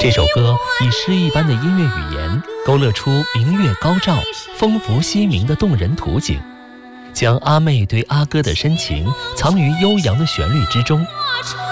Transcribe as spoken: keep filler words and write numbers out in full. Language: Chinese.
这首歌以诗一般的音乐语言，勾勒出明月高照、风拂西明的动人图景，将阿妹对阿哥的深情藏于悠扬的旋律之中。